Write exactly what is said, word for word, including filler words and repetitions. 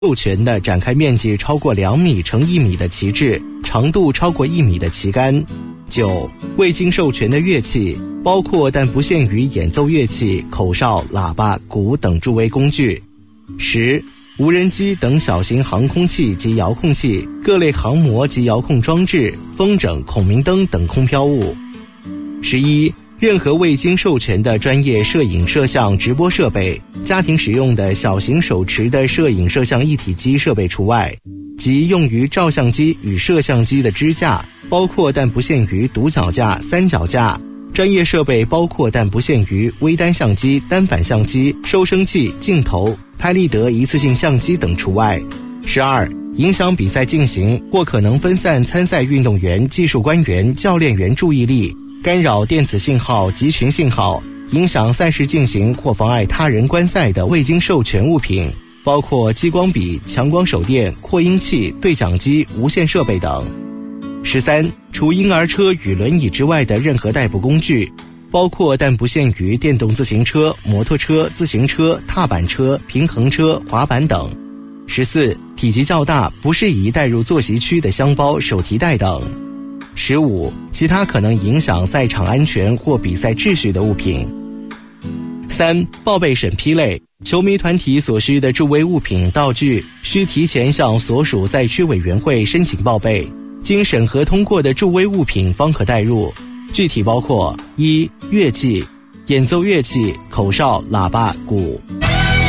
授权的展开面积超过两米乘一米的旗帜，长度超过一米的旗杆。九、未经授权的乐器，包括但不限于演奏乐器、口哨、喇叭、鼓等助威工具。十、无人机等小型航空器及遥控器、各类航模及遥控装置、风筝、孔明灯等空飘物。十一、任何未经授权的专业摄影摄像直播设备，家庭使用的小型手持的摄影摄像一体机设备除外，及用于照相机与摄像机的支架，包括但不限于独脚架、三脚架。专业设备包括但不限于微单相机、单反相机、收声器、镜头、拍立得一次性相机等除外。十二、影响比赛进行或可能分散参赛运动员、技术官员、教练员注意力，干扰电子信号、集群信号，影响赛事进行或妨碍他人观赛的未经授权物品，包括激光笔、强光手电、扩音器、对讲机、无线设备等。十三、除婴儿车与轮椅之外的任何代步工具，包括但不限于电动自行车、摩托车、自行车、踏板车、平衡车、滑板等。十四、体积较大，不适宜带入坐席区的箱包、手提袋等。十五、其他可能影响赛场安全或比赛秩序的物品。三、报备审批类，球迷团体所需的助威物品道具，需提前向所属赛区委员会申请报备，经审核通过的助威物品方可带入，具体包括：一、乐器，演奏乐器、口哨、喇叭、鼓；